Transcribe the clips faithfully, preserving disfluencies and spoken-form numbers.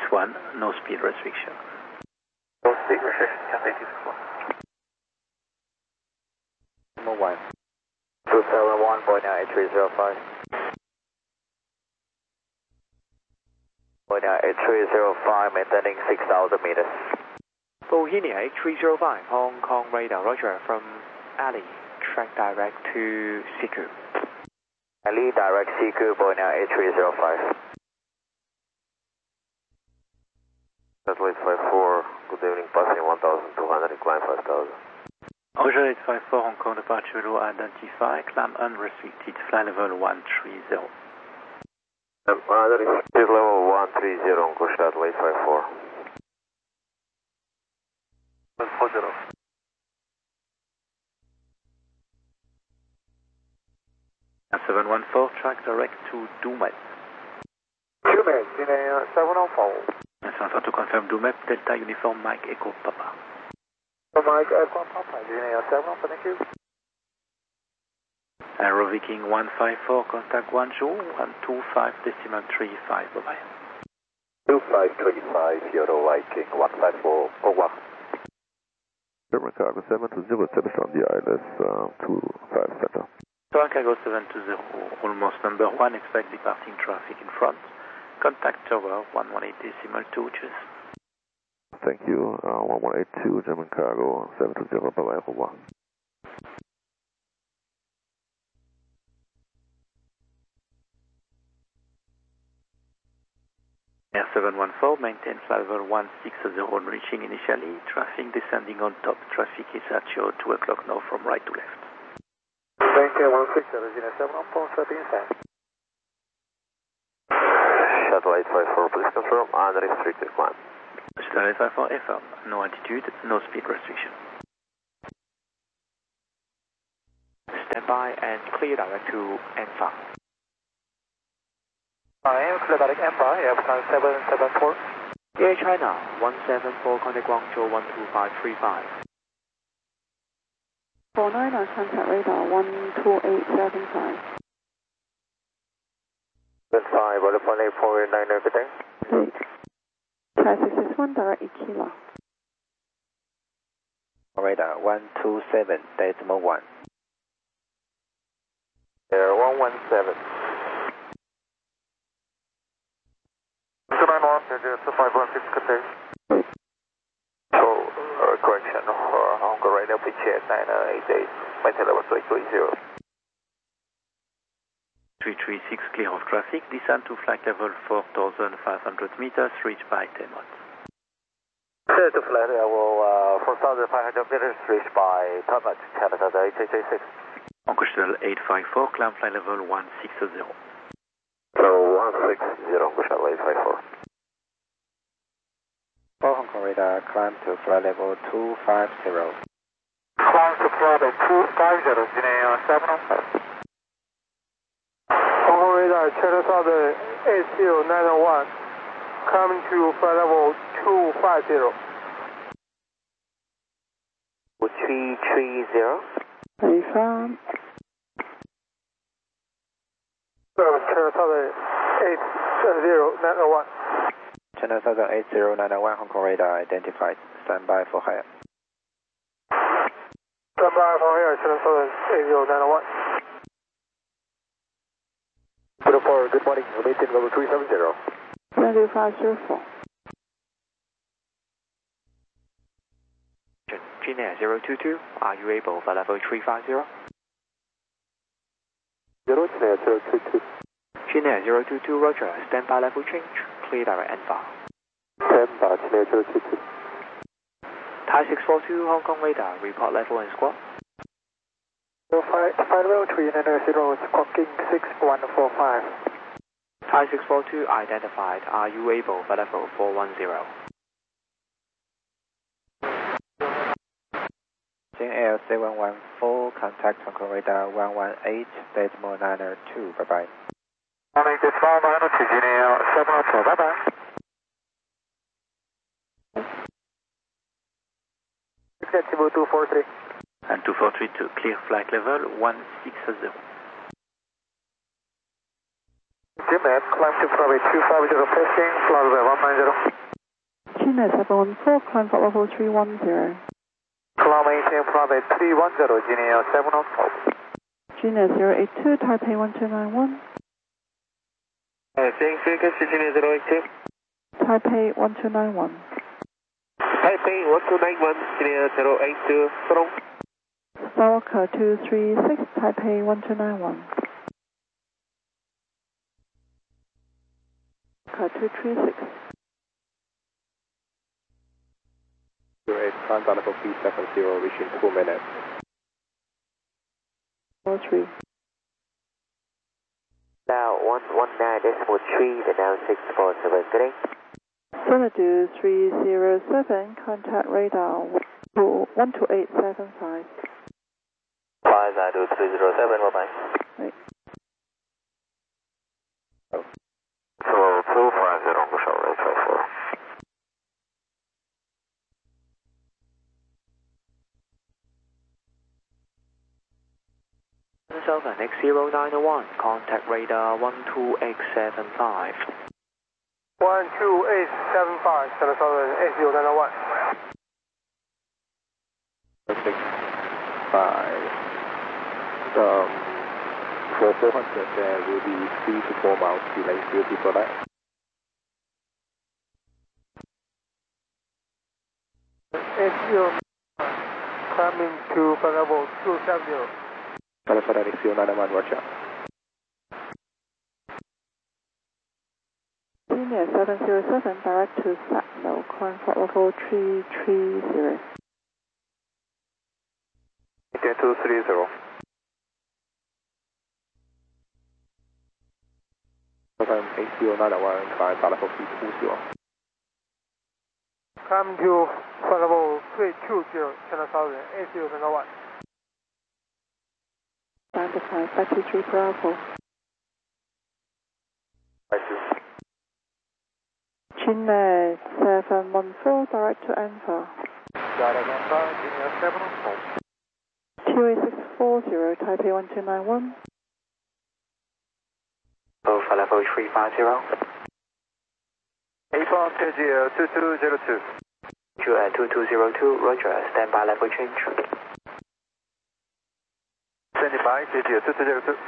one, no speed restriction. No speed restriction, Cathay two six one. Number one. two seven one, point nine eight three zero five. point nine eight three zero five, maintaining six thousand meters. Bohemia eight three zero five, Hong Kong radar, roger, from Ali, track direct to Siku. Ali, direct Siku, Bohemia eight three zero five. Satellite five four, good evening, passing one thousand two hundred, climb five thousand. Roger eight five four, Hong Kong departure low identify, climb unrestricted, fly level one three zero. Um, uh, that is level one three zero, Hong Kong Satellite five four. one four zero. seven one four, track direct to Dumet. Dumet, in a seven one four. seven one four to confirm Dumet, Delta Uniform Mike Echo Papa. Mike Echo Papa, in a seven one four, thank you. Aero Viking one five four, contact Guangzhou, one two five decimal three five, bye bye. two five three five, Euro Viking one five four, over. German Cargo seven two zero, service on the I L S uh, two five center. German Cargo seven two zero, almost number one, expect departing traffic in front. Contact tower one one eight decimal two, cheers. Thank you, uh, one one eight two, German Cargo seven two zero, bye bye, over. Air seven one four, maintain flight level one six zero, reaching initially, traffic descending on top, traffic is at your two o'clock now from right to left. Maintain one six zero, seven one four, traffic inside. Satellite five four, please confirm, unrestricted climb. Satellite five four, affirm, no altitude, no speed restriction. Stand by and clear direct to Alpha. I am clear direct Alpha, Air seven seven four. Air China one seven four, contact Guangzhou one two five three five. four nine on contact radar one two eight seven five. seven five, one point eight four nine, everything. Great. Thai six six one, direct Ikila. Radar one two seven, decimal one. Air one one seven. two nine one, two five one six, contact. So, uh, correction, for Hong Kong radar pitch at nine eight eight, maintain level three three zero. three three six, clear of traffic, descend to flight level four thousand five hundred meters, reach by ten knots. Clear to flight level uh, four thousand five hundred meters, reached by ten knots, Canada eight eight eight six. Onkushtel eight five four, climb flight level one six zero. So one six zero, Onkushtel eight five four. For Hong Kong radar, climb to flight level two five zero. Climb to flight level two five zero, in a seven one five. Hong Kong radar, China Southern eight zero nine one, coming to flight level two five zero. three three zero. Confirm. China Southern eight zero nine one. China Southern eight zero nine one, Hong Kong radar identified. Stand by for higher. Stand by for higher, China Southern eight zero nine one. zero four, good morning, maintain level three seven zero. twenty five zero four. Gina zero two two, are you able for level three five zero? zero Gina zero two two. Gina zero two two, roger, stand by level change, clear direct Alpha. Stand by Gina zero two two. Thai six four two, Hong Kong radar, report level and squawk. zero five five zero three nine zero, squawking six one four five. Thai six four two identified, are you able for level four one zero? Air seven one four, contact Hong Kong radar one one eight, decimal nine two, bye bye. one eight decimal nine two, Air seven one four, bye bye. Executive two four three. And two four three to clear flight level one six zero. Gmail, climb to Bravo two five zero, passing, flight level one nine zero. Gmail seven one four, climb for level three one zero. Climb maintain Bravo three one zero, Gmail seven one four. Gmail zero eight two, Taipei one two nine one. Thanks, Gmail zero eight two. Taipei one two nine one. Taipei one two nine one, Gmail zero eight two, strong. Stalker two three six, Taipei one two nine one. Car two three six. zero eight, climb down level three seven zero, reaching two minutes. four three. Now one one nine decimal three, the now six four seven, good day. Xanadu three zero seven, contact radar one two eight seven five. Five Xanadu three zero seven, bye bye. Right. So two five zero, Michelle, right, five four. Over, next zero nine one, contact radar one two eight seven five. one two eight seven five, China Southern eight zero nine one. six five. Um, for four hundred, there will be three to four miles delay. Will be for that. eight zero, coming to flight level two seven zero. California X zero nine one, Roger. Senior seven zero seven, direct to Satno, climb for level three three zero. two three zero. California X zero nine one, climb down level three two zero. Come to flight level three two zero, China Southern eight zero nine one. Stand to five, five two three Bravo. China seven one four, direct to Alpha. Direct Alpha, Gmail seven one four. two eight six four zero, Taipei one two nine one. Oh, for level three five zero. eight one two zero two two zero two. two at two two zero two, Roger, standby level change. Standing by, two two zero two.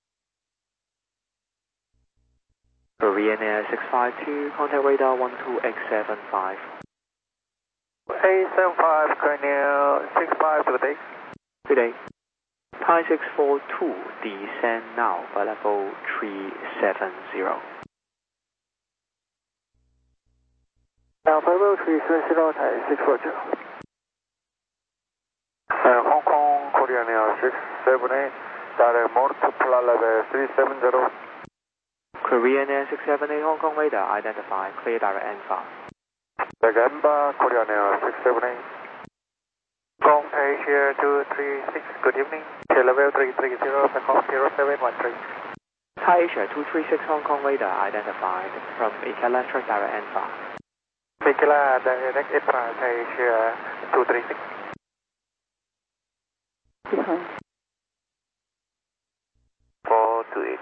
Korean Air six five two, contact radar one two eight seven five. eight seven five, Korean six five, good day. Good day. Thai six four two, descend now for level three seven zero. Now, level three seven zero, Thai six four two. Uh, Hong Kong, Korean Air six seven eight, direct mode to flight level three seven zero. Korean Air six seven eight, Hong Kong radar, identify, clear direct Alpha. Direct Alpha, Korean Air six seven eight. Gong Asia two three six, good evening. Tail level three three zero, takeoff zero seven one three. Thai Asia two three six, Hong Kong radar, identified, from Ikela, track direct Alpha. Ikela, direct Alpha, Thai Asia two three six. Behind. four two eight.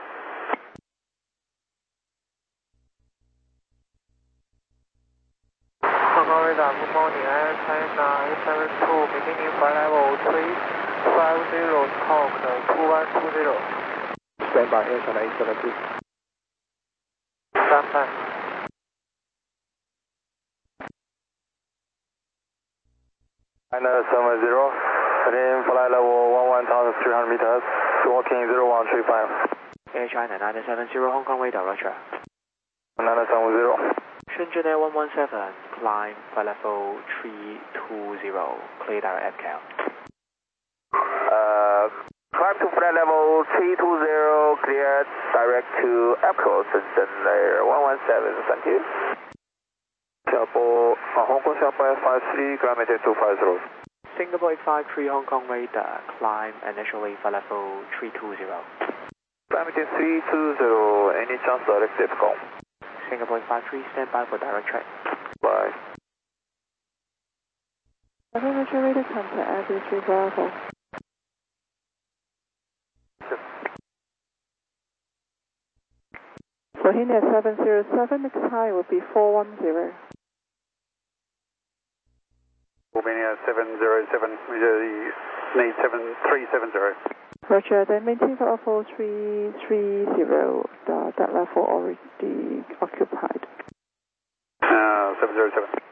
Hong Kong radar, good morning, Air China eight seven two, beginning flight level three five zero, talk two one two zero. Stand by, Air China eight seven two. Stand by. China seven zero, heading flight level one one thousand three hundred meters, walking zero one three five. Air China nine seven zero, Hong Kong radar, Roger. nine seven zero. Shenzhen Air one one seven, climb for level three two zero, clear direct F-Cal. Uh, climb to flight level three two zero, clear direct to F-Cal, Shenzhen Air one one seven, thank you. 下坡, uh, Hong Kong 下坡 five three, climb maintain two five zero. Singapore eight five three, Hong Kong radar, climb initially for level three two zero. Climb maintain three two zero, any chance direct F-Cal? Singapore eight five three, stand by for direct track. Bye. Roger, radar contact Abbey three Bravo. Bohemia seven zero seven, next high will be four one zero. Bohemia seven zero seven, we need seven three seven zero. Roger, then maintain for four three three zero, uh, that level already occupied. Uh, seven zero seven.